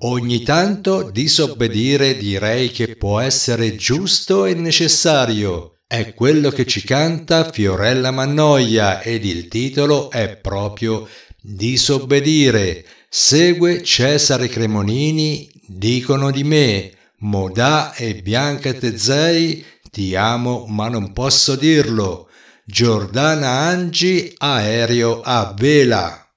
Ogni tanto disobbedire direi che può essere giusto e necessario. È quello che ci canta Fiorella Mannoia ed il titolo è proprio Disobbedire. Segue Cesare Cremonini, dicono di me, Modà e Bianca Tezzei, ti amo ma non posso dirlo. Giordana Angi, aereo a vela.